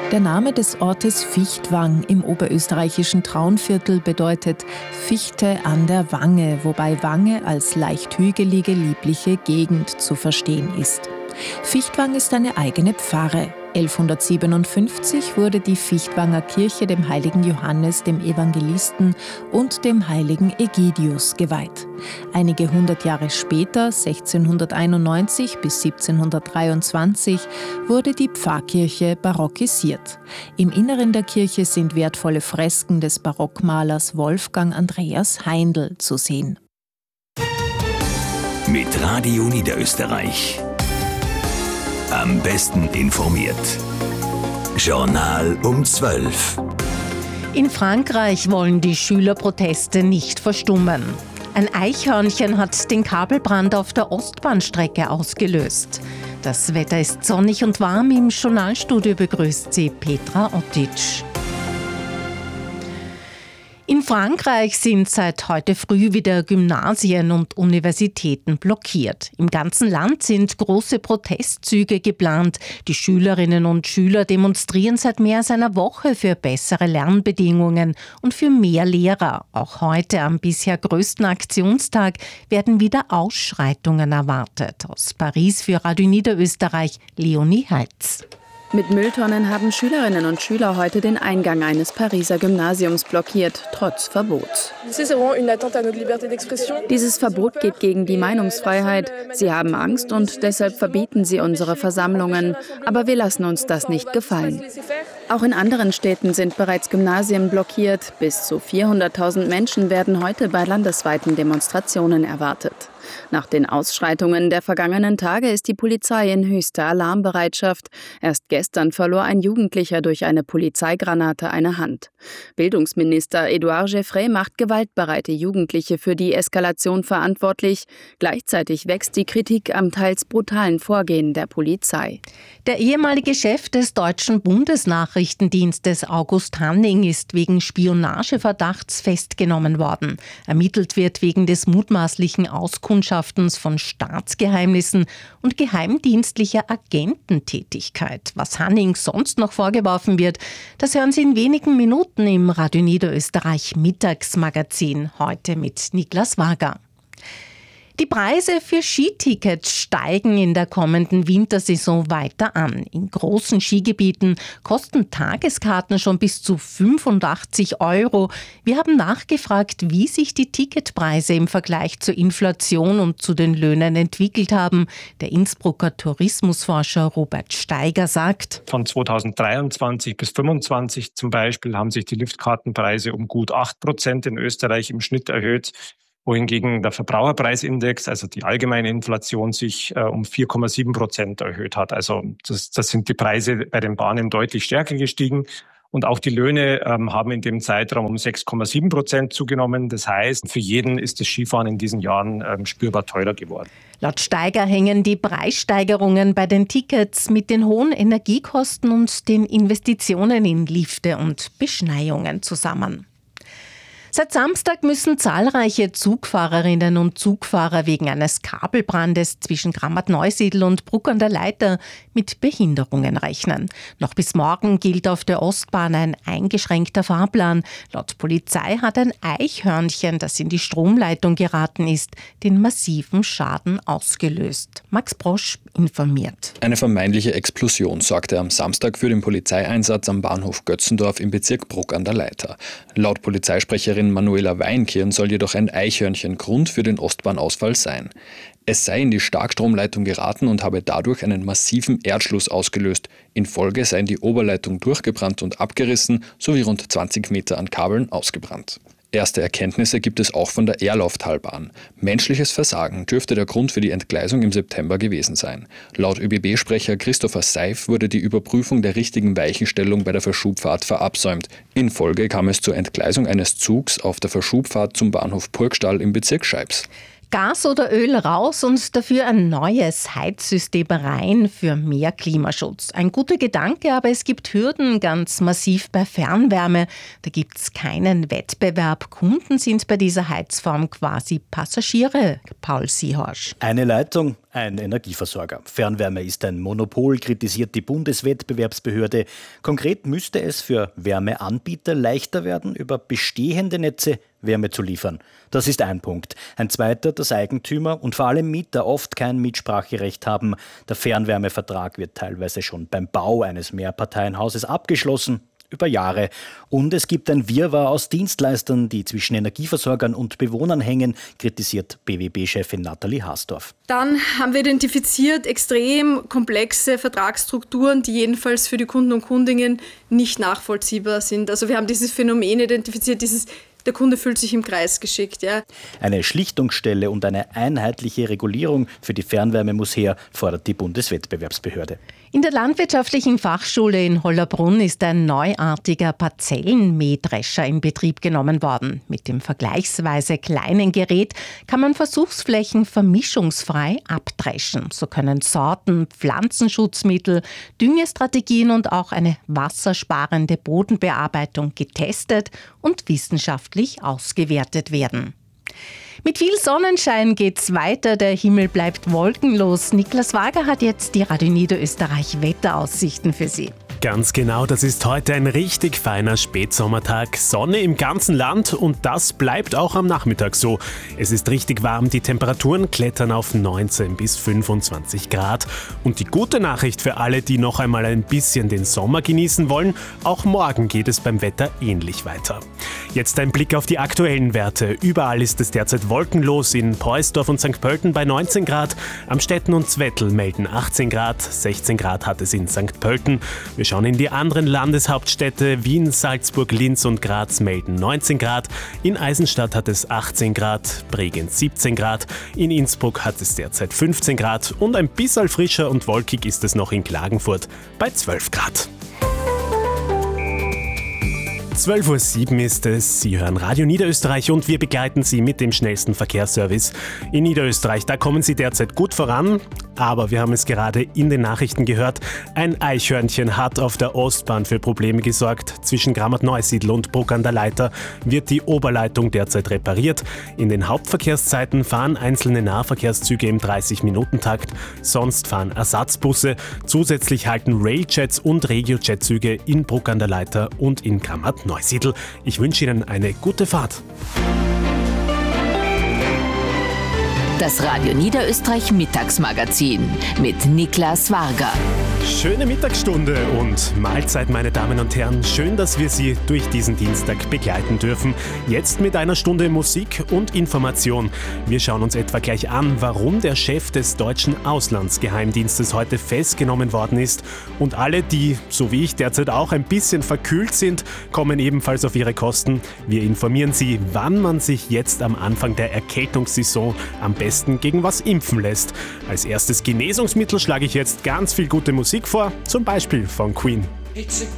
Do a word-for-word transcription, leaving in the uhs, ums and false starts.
Der Name des Ortes Fichtwang im oberösterreichischen Traunviertel bedeutet Fichte an der Wange, wobei Wange als leicht hügelige, liebliche Gegend zu verstehen ist. Fichtwang ist eine eigene Pfarre. elfhundertsiebenundfünfzig wurde die Fichtwanger Kirche dem heiligen Johannes, dem Evangelisten, und dem heiligen Egidius geweiht. Einige hundert Jahre später, sechzehnhunderteinundneunzig bis siebzehnhundertdreiundzwanzig, wurde die Pfarrkirche barockisiert. Im Inneren der Kirche sind wertvolle Fresken des Barockmalers Wolfgang Andreas Heindl zu sehen. Mit Radio Niederösterreich. Am besten informiert. Journal um zwölf. In Frankreich wollen die Schülerproteste nicht verstummen. Ein Eichhörnchen hat den Kabelbrand auf der Ostbahnstrecke ausgelöst. Das Wetter ist sonnig und warm. Im Journalstudio begrüßt sie Petra Ottic. In Frankreich sind seit heute früh wieder Gymnasien und Universitäten blockiert. Im ganzen Land sind große Protestzüge geplant. Die Schülerinnen und Schüler demonstrieren seit mehr als einer Woche für bessere Lernbedingungen und für mehr Lehrer. Auch heute, am bisher größten Aktionstag, werden wieder Ausschreitungen erwartet. Aus Paris für Radio Niederösterreich, Leonie Heitz. Mit Mülltonnen haben Schülerinnen und Schüler heute den Eingang eines Pariser Gymnasiums blockiert, trotz Verbots. Dieses Verbot geht gegen die Meinungsfreiheit. Sie haben Angst und deshalb verbieten sie unsere Versammlungen. Aber wir lassen uns das nicht gefallen. Auch in anderen Städten sind bereits Gymnasien blockiert. Bis zu vierhunderttausend Menschen werden heute bei landesweiten Demonstrationen erwartet. Nach den Ausschreitungen der vergangenen Tage ist die Polizei in höchster Alarmbereitschaft. Erst gestern verlor ein Jugendlicher durch eine Polizeigranate eine Hand. Bildungsminister Édouard Geoffrey macht gewaltbereite Jugendliche für die Eskalation verantwortlich. Gleichzeitig wächst die Kritik am teils brutalen Vorgehen der Polizei. Der ehemalige Chef des deutschen Bundesnachrichtendienstes August Hanning ist wegen Spionageverdachts festgenommen worden. Ermittelt wird wegen des mutmaßlichen Auskundschaftens von Staatsgeheimnissen und geheimdienstlicher Agententätigkeit. Was Hanning sonst noch vorgeworfen wird, das hören Sie in wenigen Minuten im Radio Niederösterreich Mittagsmagazin, heute mit Niklas Wager. Die Preise für Skitickets steigen in der kommenden Wintersaison weiter an. In großen Skigebieten kosten Tageskarten schon bis zu fünfundachtzig Euro. Wir haben nachgefragt, wie sich die Ticketpreise im Vergleich zur Inflation und zu den Löhnen entwickelt haben. Der Innsbrucker Tourismusforscher Robert Steiger sagt: Von zweitausenddreiundzwanzig bis fünfundzwanzig zum Beispiel haben sich die Liftkartenpreise um gut acht Prozent in Österreich im Schnitt erhöht, wohingegen der Verbraucherpreisindex, also die allgemeine Inflation, sich äh, um vier Komma sieben Prozent erhöht hat. Also das, das sind die Preise bei den Bahnen deutlich stärker gestiegen. Und auch die Löhne ähm, haben in dem Zeitraum um sechs Komma sieben Prozent zugenommen. Das heißt, für jeden ist das Skifahren in diesen Jahren ähm, spürbar teurer geworden. Laut Steiger hängen die Preissteigerungen bei den Tickets mit den hohen Energiekosten und den Investitionen in Lifte und Beschneiungen zusammen. Seit Samstag müssen zahlreiche Zugfahrerinnen und Zugfahrer wegen eines Kabelbrandes zwischen Grammat-Neusiedl und Bruck an der Leitha mit Behinderungen rechnen. Noch bis morgen gilt auf der Ostbahn ein eingeschränkter Fahrplan. Laut Polizei hat ein Eichhörnchen, das in die Stromleitung geraten ist, den massiven Schaden ausgelöst. Max Brosch informiert. Eine vermeintliche Explosion sorgte am Samstag für den Polizeieinsatz am Bahnhof Götzendorf im Bezirk Bruck an der Leitha. Laut Polizeisprecherin Manuela Weinkirn soll jedoch ein Eichhörnchen Grund für den Ostbahnausfall sein. Es sei in die Starkstromleitung geraten und habe dadurch einen massiven Erdschluss ausgelöst. In Folge seien die Oberleitung durchgebrannt und abgerissen, sowie rund zwanzig Meter an Kabeln ausgebrannt. Erste Erkenntnisse gibt es auch von der Erlauftalbahn. Menschliches Versagen dürfte der Grund für die Entgleisung im September gewesen sein. Laut ÖBB-Sprecher Christopher Seif wurde die Überprüfung der richtigen Weichenstellung bei der Verschubfahrt verabsäumt. In Folge kam es zur Entgleisung eines Zugs auf der Verschubfahrt zum Bahnhof Purgstall im Bezirk Scheibs. Gas oder Öl raus und dafür ein neues Heizsystem rein für mehr Klimaschutz. Ein guter Gedanke, aber es gibt Hürden ganz massiv bei Fernwärme. Da gibt es keinen Wettbewerb. Kunden sind bei dieser Heizform quasi Passagiere. Paul Seehorsch. Eine Leitung, ein Energieversorger. Fernwärme ist ein Monopol, kritisiert die Bundeswettbewerbsbehörde. Konkret müsste es für Wärmeanbieter leichter werden, über bestehende Netze Wärme zu liefern. Das ist ein Punkt. Ein zweiter, dass Eigentümer und vor allem Mieter oft kein Mitspracherecht haben. Der Fernwärmevertrag wird teilweise schon beim Bau eines Mehrparteienhauses abgeschlossen, über Jahre. Und es gibt ein Wirrwarr aus Dienstleistern, die zwischen Energieversorgern und Bewohnern hängen, kritisiert B W B-Chefin Nathalie Hasdorf. Dann haben wir identifiziert extrem komplexe Vertragsstrukturen, die jedenfalls für die Kunden und Kundinnen nicht nachvollziehbar sind. Also wir haben dieses Phänomen identifiziert, dieses der Kunde fühlt sich im Kreis geschickt. Ja. Eine Schlichtungsstelle und eine einheitliche Regulierung für die Fernwärme muss her, fordert die Bundeswettbewerbsbehörde. In der Landwirtschaftlichen Fachschule in Hollabrunn ist ein neuartiger Parzellenmähdrescher in Betrieb genommen worden. Mit dem vergleichsweise kleinen Gerät kann man Versuchsflächen vermischungsfrei abdreschen. So können Sorten, Pflanzenschutzmittel, Düngestrategien und auch eine wassersparende Bodenbearbeitung getestet und wissenschaftlich ausgewertet werden. Mit viel Sonnenschein geht's weiter, der Himmel bleibt wolkenlos. Niklas Wager hat jetzt die Radio Niederösterreich Wetteraussichten für Sie. Ganz genau, das ist heute ein richtig feiner Spätsommertag. Sonne im ganzen Land und das bleibt auch am Nachmittag so. Es ist richtig warm, die Temperaturen klettern auf neunzehn bis fünfundzwanzig Grad. Und die gute Nachricht für alle, die noch einmal ein bisschen den Sommer genießen wollen, auch morgen geht es beim Wetter ähnlich weiter. Jetzt ein Blick auf die aktuellen Werte. Überall ist es derzeit wolkenlos, in Poisdorf und Sankt Pölten bei neunzehn Grad. Amstetten und Zwettl melden achtzehn Grad, sechzehn Grad hat es in Sankt Pölten. Wir schauen in die anderen Landeshauptstädte. Wien, Salzburg, Linz und Graz melden neunzehn Grad. In Eisenstadt hat es achtzehn Grad, Bregenz siebzehn Grad. In Innsbruck hat es derzeit fünfzehn Grad. Und ein bisschen frischer und wolkig ist es noch in Klagenfurt bei zwölf Grad. zwölf Uhr sieben ist es. Sie hören Radio Niederösterreich und wir begleiten Sie mit dem schnellsten Verkehrsservice in Niederösterreich. Da kommen Sie derzeit gut voran, aber wir haben es gerade in den Nachrichten gehört. Ein Eichhörnchen hat auf der Ostbahn für Probleme gesorgt. Zwischen Grammat-Neusiedl und Bruck an der Leiter wird die Oberleitung derzeit repariert. In den Hauptverkehrszeiten fahren einzelne Nahverkehrszüge im dreißig-Minuten-Takt. Sonst fahren Ersatzbusse. Zusätzlich halten Railjets und Regio-Jet-Züge in Bruck an der Leiter und in Grammat-Neusiedl. Neusiedl. Ich wünsche Ihnen eine gute Fahrt. Das Radio Niederösterreich Mittagsmagazin mit Niklas Wager. Schöne Mittagsstunde und Mahlzeit, meine Damen und Herren. Schön, dass wir Sie durch diesen Dienstag begleiten dürfen. Jetzt mit einer Stunde Musik und Information. Wir schauen uns etwa gleich an, warum der Chef des deutschen Auslandsgeheimdienstes heute festgenommen worden ist. Und alle, die, so wie ich derzeit auch, ein bisschen verkühlt sind, kommen ebenfalls auf ihre Kosten. Wir informieren Sie, wann man sich jetzt am Anfang der Erkältungssaison am besten gegen was impfen lässt. Als erstes Genesungsmittel schlage ich jetzt ganz viel gute Musik vor, zum Beispiel von Queen. It's a